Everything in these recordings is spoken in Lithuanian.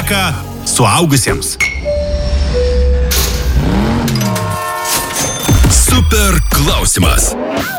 18 suaugusiems. Super klausimas.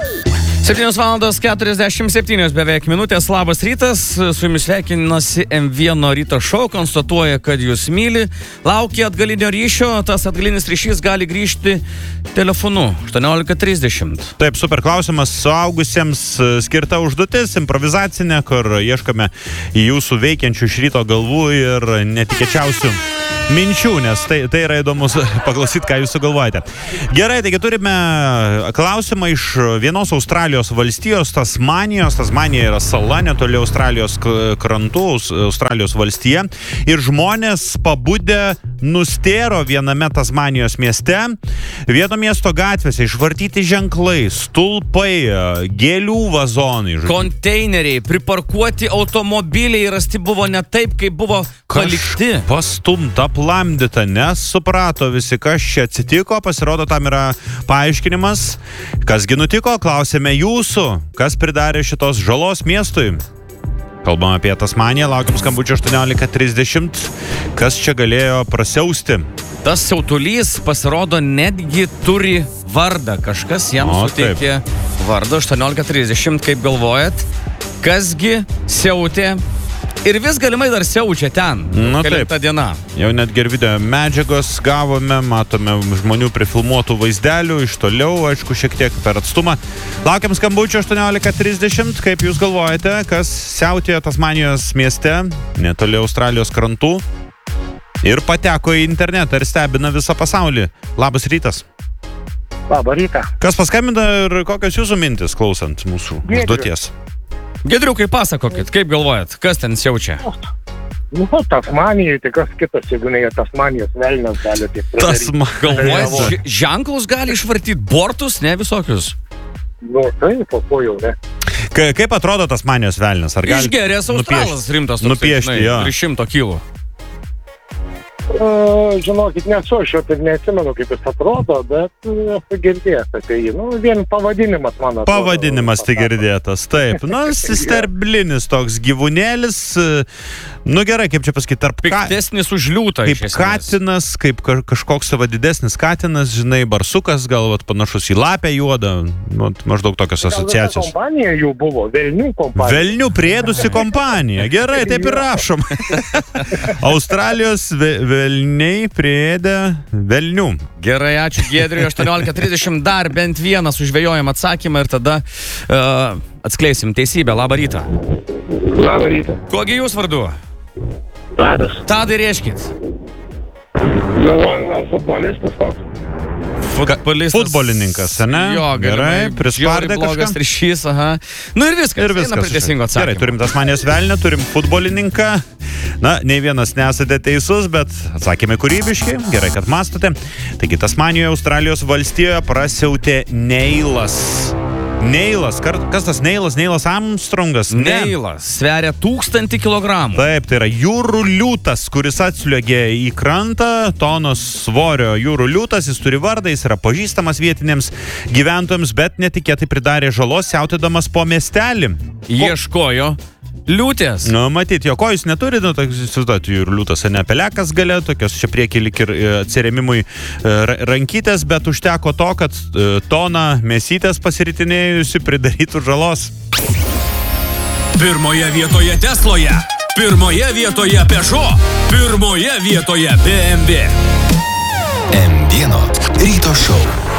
7:47 beveik minutės. Labas rytas. Su jumis sveikinasi M1 ryto šou. Konstatuoja, kad jūs myli. Laukia atgalinio ryšio. Tas atgalinis ryšys gali grįžti telefonu 18:30. Taip, super klausimas suaugusiems skirta užduotis, improvizacinė, kur ieškome jūsų veikiančių iš ryto galvų ir netikėčiausių minčių, nes tai yra įdomus paklausyti, ką jūs sugalvojate. Gerai, taigi turime klausimą iš vienos Australijos valstijos, Tasmanijos. Tasmanija yra sala netoli Australijos krantų, Australijos valstija. Ir žmonės pabudę nustėro viename Tasmanijos mieste. Vieno miesto gatvėse išvartyti ženklai, stulpai, gėlių vazonai. Konteineriai, priparkuoti automobiliai rasti buvo ne taip, kaip buvo palikti. Pastumta, aplamdyta, nesuprato visi, kas čia atsitiko. Pasirodo, tam yra paaiškinimas. Kasgi nutiko, klausėme jūsų, kas pridarė šitos žalos miestui. Kalbam apie Tasmaniją, laukiam skambučio 18:30. Kas čia galėjo prasiausti? Tas siautulys, pasirodo, netgi turi vardą. Kažkas jam suteikė vardą 18:30. Kaip galvojat, kasgi siautė? Ir vis galimai dar siaučia ten. Kelinta diena. Jau net ir video medžiagos gavome, matome žmonių prifilmuotų vaizdelių, iš toliau, aišku, šiek tiek per atstumą. Laukiam skambučio 18:30. Kaip jūs galvojate, kas siautėjo Tasmanijos mieste, netoli Australijos krantų ir pateko į internetą ir stebina visą pasaulį? Labas rytas. Labą rytą. Kas paskambina ir kokios jūsų mintis klausant mūsų užduoties? Gedriukai, pasakokit, kaip galvojat, kas ten siaučia? Tasmanijai, tai kas kitas, jeigu ne Tasmanijos velnias gali taip padaryti. Galvojat, ženklus gali išvartyti, bortus, ne visokius? Nu, tai po jau, ne. Kaip atrodo Tasmanijos velnias? Išgerės Australas rimtas, nupiešti, jo. 300 kilų. Žinokit, nesu, aš jau taip neatsimenu, kaip jis atrodo, bet esu girdėjęs apie jį. Nu, vien pavadinimas, man atrodo. Pavadinimas tai girdėtas, taip. Nu, sterblinis toks gyvūnėlis. Nu, gerai, kaip čia pasakyti, tarp... Piktesnis už liūtą, kaip katinas, kaip kažkoks savo didesnis katinas, žinai, barsukas, gal panašus į lapę juodą. Nu, maždaug tokios asociacijos. Kompanija jų buvo, velnių kompanija. Velnių priedusi kompanija. Gerai, taip ir rašom. Australijos velniai priėdė velnių. Gerai, ačiū Giedriui. 18:30 dar bent vieną sužvejojam atsakymą ir tada atskleisim teisybę. Labą rytą. Labą rytą. Kogi jūs vardu? Tadas. Tadai, reiškit. Futbolistas toks. Futbolininkas, ne? Jo, gerai, prispardė blogas ryšys, aha. Nu ir viskas. Ir viskas. Eina prie teisingo atsakymo. Gerai, turim Tasmanijos velnę, turim futbolininką. Na, nei vienas nesate teisus, bet atsakėme kūrybiškai. Gerai, kad mastote. Taigi, Tasmanijoje, Australijos valstijoje prasiautė Neilas. Neilas, kas tas Neilas? Neilas Armstrongas? Neilas sveria 1000 kilogramų. Taip, tai yra jūrų liūtas, kuris atsliuogė į krantą, tonos svorio jūrų liūtas, jis turi vardą, jis yra pažįstamas vietiniams gyventojams, bet netikėtai pridarė žalos, siautėdamas po miestelį. Ieškojo liūtės. Nu, matyt, jo ko jūs neturi, nu, toks, įsivaizduoti, jūrų liūtas, ne pelekas gale, tokios čia priekį lik ir atsiremimui rankytės, bet užteko to, kad toną mėsytės pasiritinėjusi pridarytų žalos. Pirmoje vietoje Tesloje, pirmoje vietoje Peugeot, pirmoje vietoje BMW. M1 ryto šou.